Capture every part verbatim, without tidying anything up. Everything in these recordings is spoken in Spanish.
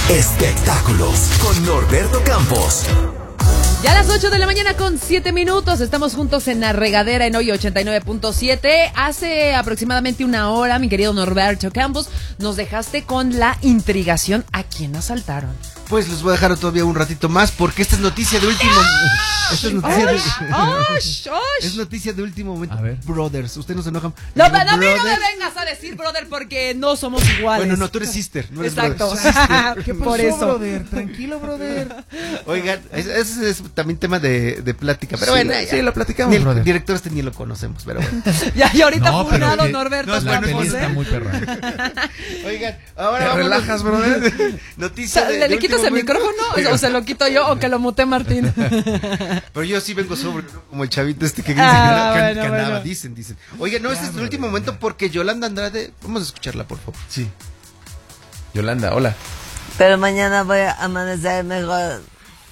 Espectáculos con Norberto Campos. Ya a las ocho de la mañana con siete minutos, estamos juntos en la regadera en hoy ochenta y nueve punto siete. Hace aproximadamente una hora, mi querido Norberto Campos, nos dejaste con la intrigación. ¿A quién asaltaron? Pues les voy a dejar todavía un ratito más porque esta es noticia de último esta es noticia de, ¡Osh! ¡Osh! es noticia de último momento. A ver. Brothers, ustedes no se enojan. No, Digo, pero a mí no me brothers. vengas a decir brother porque no somos iguales. Bueno, no, tú eres sister, no eres Exacto. brother. Sister. ¿Qué pasó, Por eso. brother? Tranquilo, brother. Oigan, ese es, es también tema de, de plática, pero Sí, bueno, sí, ya, lo platicamos, ni el brother. director este ni lo conocemos, pero bueno. Ya, y ahorita No, pero funado que- Norberto no, es La bueno, Campos, peli es ¿eh? está muy perra. Oigan, ahora ¿Te vámonos. relajas, brother? Noticia de, ¿Le, de le quitas el último micrófono momento. o se lo quito yo o que lo mute Martín? Pero yo sí vengo sobre, ¿no? Como el chavito este que, Ah, que- bueno, que andaba, bueno. dicen, dicen. Oigan, no, este es el último momento porque Yolanda Andrade, vamos a escucharla, por favor. Sí. Yolanda, hola. Pero mañana voy a amanecer mejor.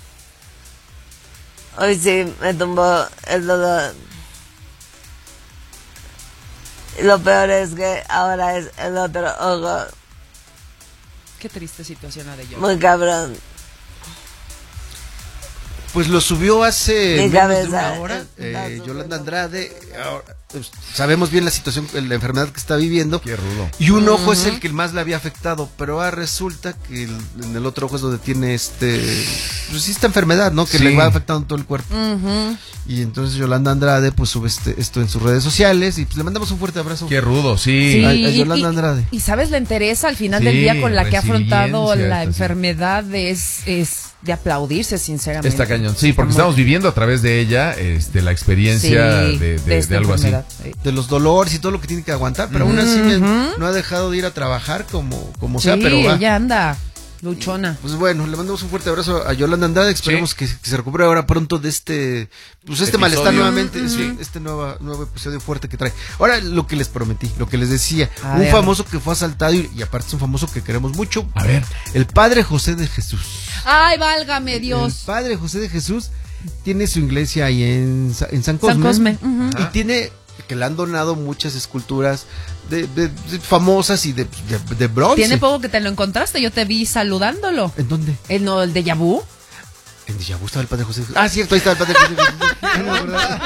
Hoy sí me tumbó el dolor. Y lo peor es que ahora es el otro ojo. Qué triste situación la de yo. Muy cabrón. Pues lo subió hace Mi menos de cabeza una hora, está eh, sufriendo. Yolanda Andrade. Ahora, pues, sabemos bien la situación, la enfermedad que está viviendo. Qué rudo. Y un ojo es el que más le había afectado, pero ahora resulta que el- en el otro ojo es donde tiene este, pues sí, esta enfermedad, ¿no? Que Sí. le va afectando todo el cuerpo. Y entonces Yolanda Andrade pues sube este, esto en sus redes sociales y pues le mandamos un fuerte abrazo. Qué rudo, sí. Sí, A- a y- Yolanda y- Andrade. Y, sabes, la interesa al final Sí, del día con la que ha afrontado resiliencia, la esta, sí. enfermedad es, es de aplaudirse, sinceramente. Está cañón. Sí, porque Está muy- estamos viviendo a través de ella este, la experiencia Sí, de, de- esta de algo así. enfermedad. Sí. De los dolores y todo lo que tiene que aguantar, pero aún así eh, no ha dejado de ir a trabajar como, como sea, Sí, pero va. ella anda luchona. Pues bueno, le mandamos un fuerte abrazo a Yolanda Andrade, esperemos Sí. que, que se recupere ahora pronto de este pues este Episodio. malestar nuevamente, Ujú. sí, este nueva, nuevo episodio fuerte que trae. Ahora lo que les prometí, lo que les decía, A un ver. famoso que fue asaltado y, y aparte es un famoso que queremos mucho, A ver. el Padre José de Jesús. Ay, válgame El Dios. Padre José de Jesús tiene su iglesia ahí en, Sa- en San Cosme. San Cosme, ujú. Y tiene, que le han donado muchas esculturas de, de- de famosas y de, de, de bronce. Tiene poco que te lo encontraste, yo te vi saludándolo. ¿En dónde? ¿El, no, el de Yabú? En Dijabú estaba el Padre José de Jesús. Ah, cierto, ahí estaba el Padre José de Jesús. No, ¿verdad?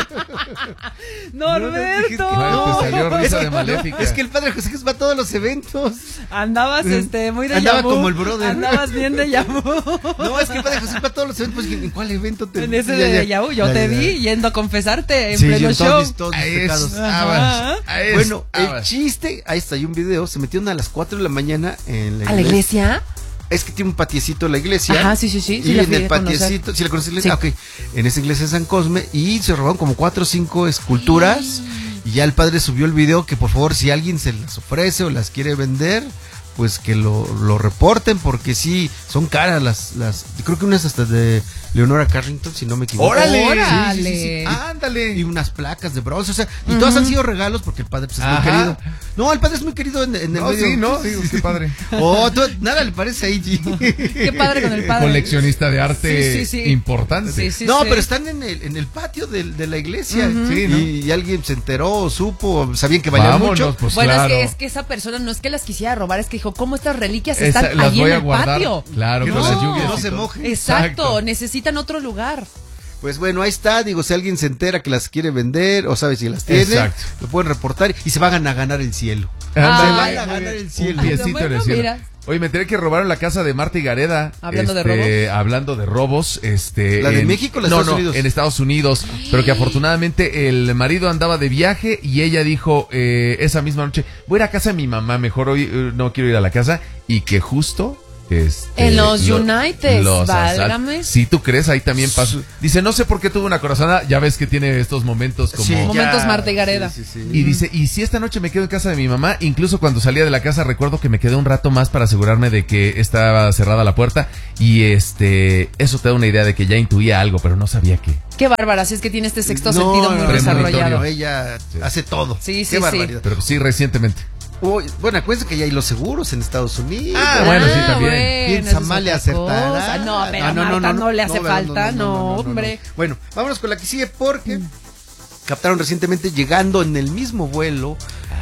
Norberto. Ay, te salió risa es, que, de maléfica. es que el Padre José Jesús va a todos los eventos. Andabas este, muy de Andaba Yabú. como el brother. Andabas bien de Yabú. No, es que el Padre José va a todos los eventos. Pues, ¿en cuál evento te En ese Ya, de ya. Yabú, yo Ya, te ya. vi yendo a confesarte en Sí, pleno yo show. todos mis- todos mis Ahí pecados. es, Ajá. aguas, ahí es, Bueno, el aguas. chiste, ahí está, hay un video, se metieron a las cuatro de la mañana en la ¿A la iglesia? Es que tiene un patiecito la iglesia. Ajá, sí, sí, sí, sí Y la en fui el a conocer. patiecito, ¿sí la conoces? Sí. Ah, ok. En esa iglesia de San Cosme y se robaron como cuatro o cinco esculturas. Y ya el padre subió el video que por favor si alguien se las ofrece o las quiere vender, pues que lo, lo reporten porque sí, son caras las, las, creo que unas hasta de Leonora Carrington, si no me equivoco. ¡Órale! ¡Órale! Sí, sí, sí, sí. Ándale. Y unas placas de bronce, o sea, y todas han sido regalos porque el padre pues, es muy Ajá. querido. No, el padre es muy querido en, en el No, medio. sí, no, digo, qué padre. Oh, tú- nada le parece ahí, G. Qué padre con el padre. Coleccionista de arte Sí, sí, sí. importante. Sí, sí, No, sí. pero están en el, en el patio del- de, la iglesia. Sí, y, ¿no? y alguien se enteró, supo, sabían que valían Vámonos, mucho. pues Bueno, claro. es, que, es que esa persona no es que las quisiera robar, es que dijo, ¿cómo estas reliquias Esa- están las allí voy en a el guardar. patio? Claro, Que con no, las se- lluvias. no y se todo. mojen. Exacto, Exacto. necesitan otro lugar. Pues bueno, ahí está. Digo, si alguien se entera que las quiere vender o sabe si las tiene, Exacto. lo pueden reportar y se van a ganar el cielo. Ándale, Ay, muy van a ganar bien. el cielo. Un piecito Bueno, en el cielo. mira. Oye, me enteré que robaron la casa de Marta y Gareda. Hablando de este, Hablando de robos. Este, ¿La de en- México o la de no, Estados no, Unidos? en Estados Unidos. Pero que afortunadamente el marido andaba de viaje y ella dijo eh, esa misma noche, voy a ir a casa de mi mamá, mejor hoy eh, no quiero ir a la casa. Y que justo... Este, En los lo- United, los válgame. asal- Si tú crees, ahí también pasó. Dice, no sé por qué tuve una corazonada. Ya ves que tiene estos momentos como... Sí, ya. Momentos Marta y Gareda. Sí, sí, sí. Y dice, y si esta noche me quedo en casa de mi mamá, incluso cuando salía de la casa recuerdo que me quedé un rato más para asegurarme de que estaba cerrada la puerta y este, eso te da una idea de que ya intuía algo, pero no sabía qué. Qué bárbara, si es que tiene este sexto No, sentido muy no, no, desarrollado. no, ella hace todo. Sí, sí, Qué sí. barbaridad. Pero sí, recientemente. Uy, bueno, acuérdense que ya hay los seguros en Estados Unidos. Ah, bueno, sí, también. ¿Quién eso es mal le otra acertará? cosa. No, pero a Marta no, le hace ¿verdad? falta, no, hombre. Bueno, vámonos con la que sigue porque captaron recientemente llegando en el mismo vuelo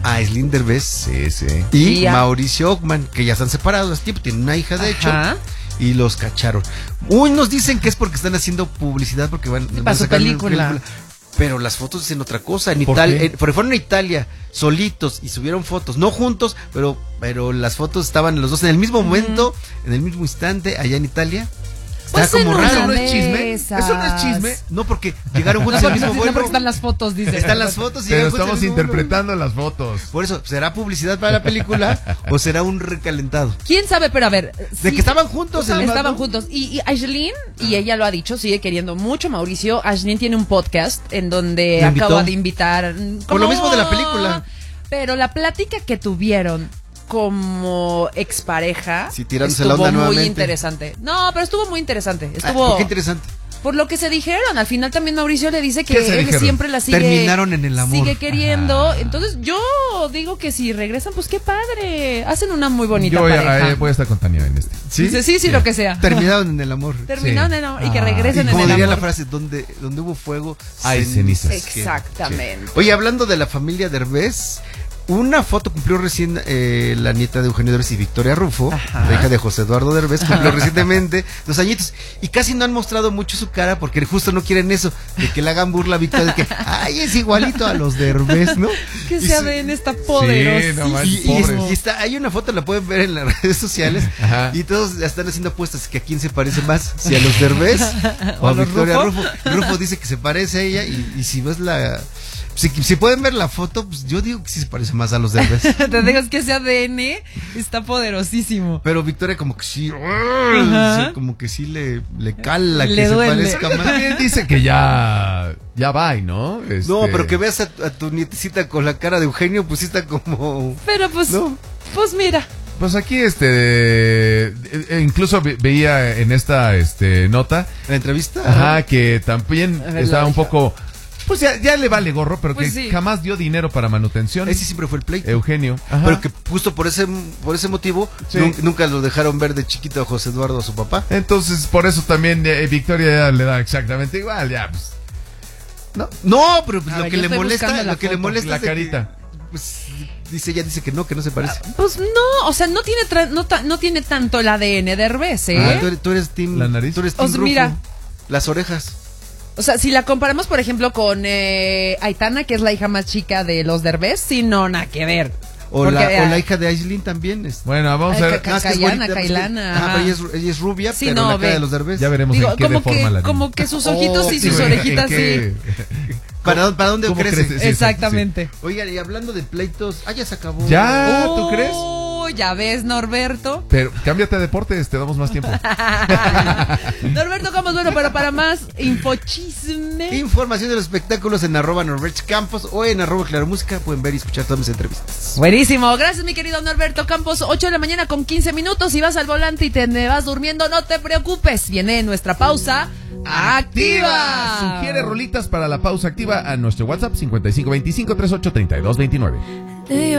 Aislinn Derbez Sí, sí. y Sí, ya. Mauricio Ockman, que ya están separados hace tiempo, tienen una hija de hecho. Ajá. Y los cacharon. Unos dicen que es porque están haciendo publicidad, porque van, van para a su sacar una película. Pero las fotos dicen otra cosa. En ¿Por Italia, qué? eh, porque fueron a Italia solitos y subieron fotos, no juntos, pero, pero las fotos estaban los dos en el mismo momento, en el mismo instante, allá en Italia. Pues Está como en raro. una ¿Eso no es de chisme? esas. ¿Eso no es chisme? No, porque llegaron No, juntos al porque, mismo no, vuelo. porque están las fotos, dice. Están las fotos y Pero llegaron juntos estamos al mismo vuelo. interpretando las fotos. Por eso, ¿será publicidad para la película o será un recalentado? ¿Quién sabe? Pero a ver. De sí, que estaban juntos. el Estaban vato. juntos. Y, y Aislinn, y ella lo ha dicho, sigue queriendo mucho Mauricio. Aislinn tiene un podcast en donde ¿La invitó? acaba de invitar. mm, Por lo como- mismo de la película. Pero la plática que tuvieron como expareja Sí, tirándose la estuvo onda muy nuevamente. interesante. No, pero estuvo muy interesante. Ah, Estuvo qué interesante. por lo que se dijeron. Al final también Mauricio le dice que ¿Qué se él dijeron? siempre la sigue. Terminaron en el amor. Sigue queriendo. Ajá. Entonces yo digo que si regresan, pues qué padre. Hacen una muy bonita Yo voy a, pareja. eh, voy a estar con Tania en este. ¿Sí? Dice, sí, sí, lo que sea. Terminaron en el amor. Terminaron Sí. en el- y que Ah. Y regresen en como el diría la amor. frase, donde, donde hubo fuego, Hay cenizas. Exactamente. Oye, hablando de la familia Derbez, una foto cumplió recién eh, la nieta de Eugenio Derbez y Victoria Rufo, Ajá. la hija de José Eduardo Derbez, cumplió recientemente dos añitos. Y casi no han mostrado mucho su cara porque justo no quieren eso, de que le hagan burla a Victoria, de que, ay, es igualito a los Derbez, ¿no? Que Y se su- ven está poderosísimo. no manches, Y, y es- pobres. y está, hay una foto, la pueden ver en las redes sociales, Ajá. y todos la están haciendo apuestas que a quién se parece más, si a los Derbez o ¿O a a los Victoria Rufo? Rufo. Rufo dice que se parece a ella, y, y si ves la... Si, si pueden ver la foto, pues yo digo que sí se parece más a los Derbez. Te digas que ese A D N está poderosísimo. Pero Victoria como que sí, Ajá. sí, como que sí le, le cala Le que duele. se parezca más. También dice que ya, ya va, ¿no? Este, No, pero que veas a, a tu nietecita con la cara de Eugenio, pues sí está como... Pero pues, No. pues mira. Pues aquí, este, eh, eh, incluso ve- veía en esta, este, nota, ¿La entrevista? ajá, que también A ver, estaba la un hija. poco, pues ya, ya le vale gorro, pero Pues que sí. jamás dio dinero para manutención. Ese siempre fue el pleito. Eugenio. Ajá. Pero que justo por ese por ese motivo Sí. nun- nunca lo dejaron ver de chiquito a José Eduardo a su papá. Entonces, por eso también eh, Victoria ya le da exactamente igual, ya, pues, No, no, pero pues A lo ver, que yo le estoy molesta, buscando la lo que le foto. molesta La es de que, carita. pues dice ella dice que no, que no se parece. Pues no, o sea, no tiene tra- no, ta- no tiene tanto el A D N de Derbez, ¿eh? Ah, tú eres, tú eres team, ¿La nariz? tú eres O team sea, Rufo. mira. Las orejas. O sea, si la comparamos, por ejemplo, con eh, Aitana, que es la hija más chica de los Derbez, sí, no, nada que ver. O, Porque, la, o ah, la hija de Aislinn también. Es, bueno, vamos Ay, a ver, ca- Nada más que es Cayana, bonita, pues, Cailana, Ajá, ajá. pero ella es, ella es rubia, Sí, pero no, la cara ve. de los Derbez. ya veremos Digo, en qué como deforma que, la como niña. que sus ojitos Oh, y sí, sus güey, orejitas, ¿En sí. qué? ¿Para, ¿Para dónde ¿Cómo crece? crece? Sí, Exactamente. Oigan, y hablando de pleitos, ah, ya se acabó. ¿Ya? ¿Tú crees? Oh, ya ves, Norberto. Pero cámbiate de deportes, te damos más tiempo. Norberto Campos, bueno, pero para más infochisme. Información de los espectáculos en arroba Norberto Campos o en arroba Claro Música. Pueden ver y escuchar todas mis entrevistas. Buenísimo, gracias mi querido Norberto Campos. ocho de la mañana con quince minutos. Si vas al volante y te me vas durmiendo, no te preocupes. Viene nuestra pausa activa. Sugiere rolitas para la pausa activa a nuestro WhatsApp cincuenta y cinco veinticinco treinta y ocho treinta y dos veintinueve.